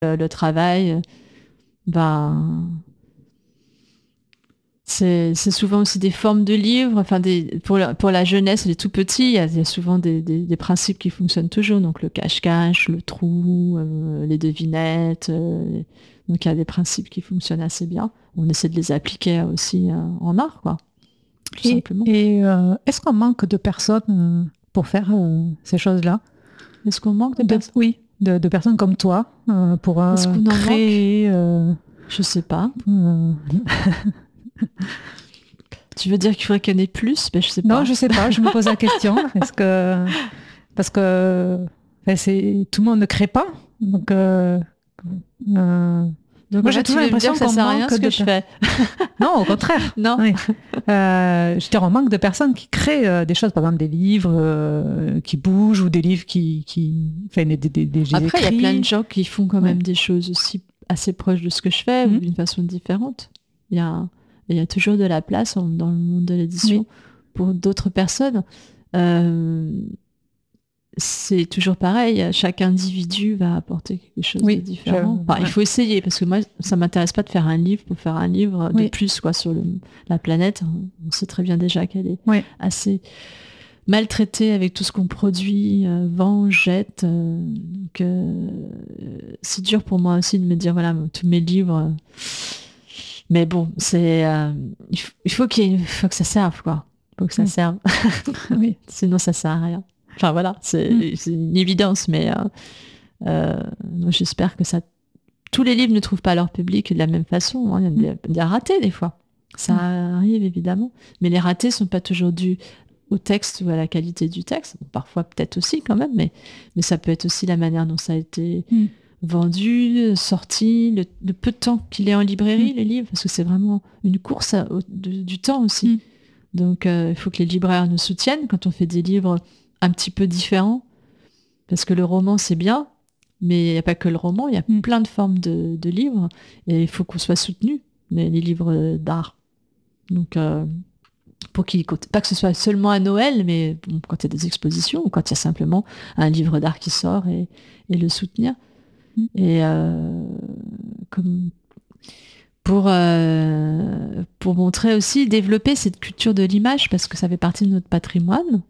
le travail, ben, c'est souvent aussi des formes de livres. Enfin, pour la jeunesse, les tout petits, il y a souvent des principes qui fonctionnent toujours. Donc le cache-cache, le trou, les devinettes. Donc il y a des principes qui fonctionnent assez bien. On essaie de les appliquer aussi en art, quoi, tout simplement. Et est-ce qu'on manque de personnes pour faire ces choses-là? Est-ce qu'on manque de personnes? Oui, de personnes comme toi pour Est-ce qu'on en créer. Je sais pas. Tu veux dire qu'il faudrait qu'il y en ait plus? Ben, je sais pas. Non, je sais pas. Je me pose la question. Parce que tout le monde ne crée pas. Donc moi, j'ai toujours l'impression que ça sert à rien ce que je fais. Non, au contraire. Non. Oui. Je dirais, on manque de personnes qui créent des choses, par exemple des livres qui bougent ou des livres qui enfin, des Après, il y a écrits. plein de gens qui font quand même des choses aussi assez proches de ce que je fais, ou d'une façon différente. Il y a toujours de la place dans le monde de l'édition pour d'autres personnes. C'est toujours pareil, chaque individu va apporter quelque chose de différent. Il faut essayer, parce que moi, ça m'intéresse pas de faire un livre pour faire un livre de plus quoi, sur la planète. On sait très bien déjà qu'elle est assez maltraitée avec tout ce qu'on produit, vend, jette. Donc, c'est dur pour moi aussi de me dire, voilà, tous mes livres... mais bon, il faut que ça serve, quoi. Il faut que ça serve. Sinon, ça sert à rien. Enfin voilà, c'est une évidence, mais j'espère que tous les livres ne trouvent pas leur public de la même façon. Hein. Il y a des ratés des fois. Ça arrive évidemment, mais les ratés sont pas toujours dus au texte ou à la qualité du texte. Bon, parfois peut-être aussi quand même, mais ça peut être aussi la manière dont ça a été vendu, sorti, le peu de temps qu'il est en librairie, les livres, parce que c'est vraiment une course du temps aussi. Donc il faut que les libraires nous soutiennent quand on fait des livres un petit peu différent, parce que le roman c'est bien, mais il n'y a pas que le roman, il y a plein de formes de livres, et il faut qu'on soit soutenu, les livres d'art. Donc, pour pas que ce soit seulement à Noël, mais bon, quand il y a des expositions, ou quand il y a simplement un livre d'art qui sort, et le soutenir. Et comme pour montrer aussi, développer cette culture de l'image, parce que ça fait partie de notre patrimoine.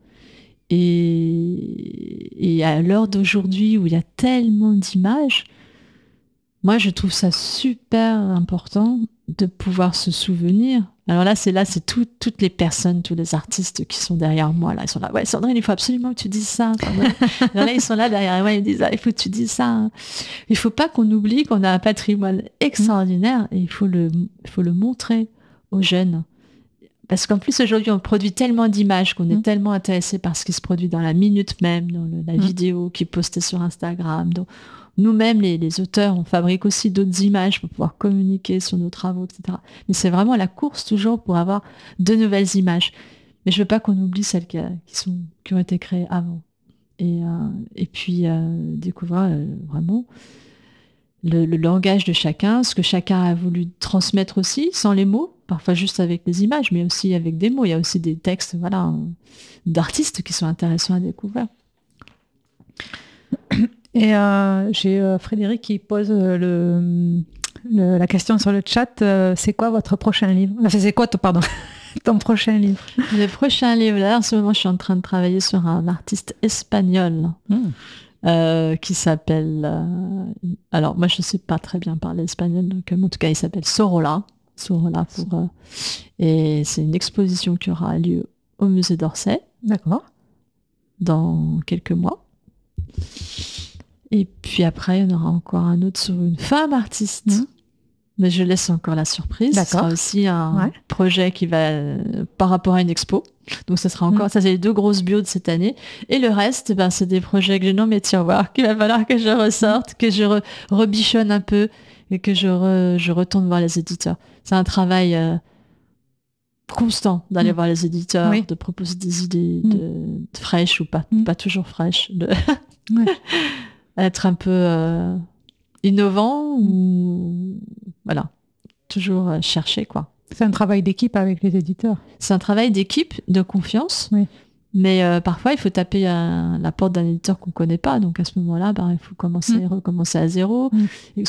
Et à l'heure d'aujourd'hui où il y a tellement d'images, moi je trouve ça super important de pouvoir se souvenir. Alors là, c'est toutes les personnes, tous les artistes qui sont derrière moi. Là, ils sont là. Ouais, Sandrine, il faut absolument que tu dises ça. Alors là, ils sont là derrière moi, ils me disent, il faut que tu dises ça. Il faut pas qu'on oublie qu'on a un patrimoine extraordinaire et il faut le montrer aux jeunes. Parce qu'en plus, aujourd'hui, on produit tellement d'images qu'on est tellement intéressé par ce qui se produit dans la minute même, dans la vidéo qui est postée sur Instagram. Donc, nous-mêmes, les auteurs, on fabrique aussi d'autres images pour pouvoir communiquer sur nos travaux, etc. Mais c'est vraiment la course toujours pour avoir de nouvelles images. Mais je veux pas qu'on oublie celles qui ont été créées avant. Et puis, découvrir vraiment le langage de chacun, ce que chacun a voulu transmettre aussi, sans les mots, parfois juste avec les images, mais aussi avec des mots. Il y a aussi des textes d'artistes qui sont intéressants à découvrir. Et j'ai Frédéric qui pose la question sur le chat. C'est quoi votre prochain livre? C'est quoi ton prochain livre? Le prochain livre, là, en ce moment, je suis en train de travailler sur un artiste espagnol. Qui s'appelle... alors, moi, je ne sais pas très bien parler espagnol, donc en tout cas, il s'appelle Sorolla. Et c'est une exposition qui aura lieu au musée d'Orsay. D'accord. Dans quelques mois. Et puis après, il y en aura encore un autre sur une femme artiste. Mais je laisse encore la surprise. Ce sera aussi un projet qui va par rapport à une expo. Donc ça sera encore, ça c'est les 2 grosses bios de cette année. Et le reste, c'est des projets que j'ai non mais tiens voir, qu'il va falloir que je ressorte, que je rebichonne un peu et que je retourne voir les éditeurs. C'est un travail constant d'aller voir les éditeurs, de proposer des idées fraîches ou pas toujours fraîches, être un peu innovant ou voilà, toujours chercher quoi. C'est un travail d'équipe avec les éditeurs. C'est un travail d'équipe, de confiance. Mais parfois, il faut taper la porte d'un éditeur qu'on connaît pas. Donc à ce moment-là, il faut recommencer à zéro.